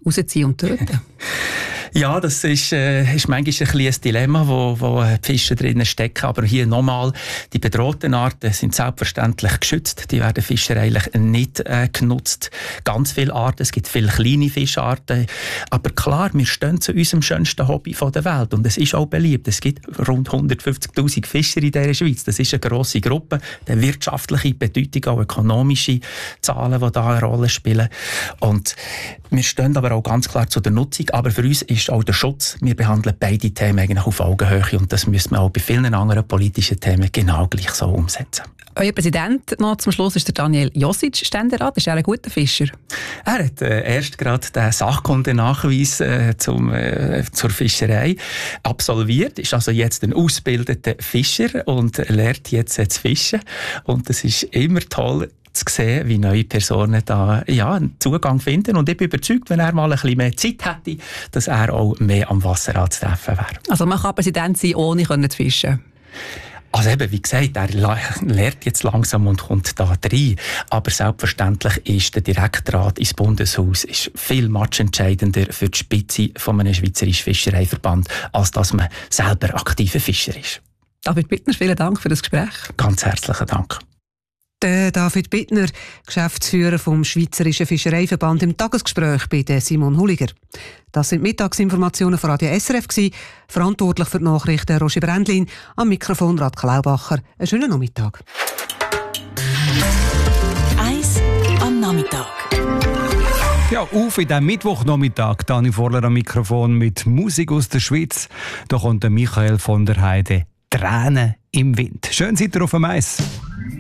rausziehen und töten? Ja, das ist manchmal ein kleines Dilemma, wo die Fische drinnen stecken. Aber hier nochmal, die bedrohten Arten sind selbstverständlich geschützt. Die werden fischereilich nicht genutzt. Ganz viele Arten, es gibt viele kleine Fischarten. Aber klar, wir stehen zu unserem schönsten Hobby der Welt. Und es ist auch beliebt. Es gibt rund 150'000 Fischer in dieser Schweiz. Das ist eine grosse Gruppe. Die wirtschaftliche Bedeutung, auch ökonomische Zahlen, die da eine Rolle spielen. Und wir stehen aber auch ganz klar zu der Nutzung. Aber für uns ist auch der Schutz. Wir behandeln beide Themen eigentlich auf Augenhöhe und das müssen wir auch bei vielen anderen politischen Themen genau gleich so umsetzen. Euer Präsident noch zum Schluss ist der Daniel Josic, Ständerat. Ist er ein guter Fischer? Er hat erst gerade den Sachkundenachweis zur Fischerei absolviert, ist also jetzt ein ausgebildeter Fischer und lernt jetzt zu fischen. Und das ist immer toll, zu sehen, wie neue Personen da einen Zugang finden. Und ich bin überzeugt, wenn er mal ein bisschen mehr Zeit hätte, dass er auch mehr am Wasser anzutreffen wäre. Also man kann Präsident sein, ohne zu fischen? Also eben, wie gesagt, er lernt jetzt langsam und kommt da rein. Aber selbstverständlich ist der Direktrat ins Bundeshaus ist viel matchentscheidender für die Spitze von einem Schweizerischen Fischereiverband, als dass man selber aktiver Fischer ist. David Bittner, vielen Dank für das Gespräch. Ganz herzlichen Dank. Der David Bittner, Geschäftsführer vom Schweizerischen Fischereiverband, im Tagesgespräch bei Simon Hulliger. Das sind Mittagsinformationen von Radio SRF gewesen. Verantwortlich für die Nachrichten Roger Brändlin, am Mikrofon Radke Laubacher. Einen schönen Nachmittag. Eis am Nachmittag. Ja, auf in diesem Mittwochnachmittag. Dani Vorler am Mikrofon mit Musik aus der Schweiz. Da kommt der Michael von der Heide. Tränen im Wind. Schön seid ihr auf dem Eis.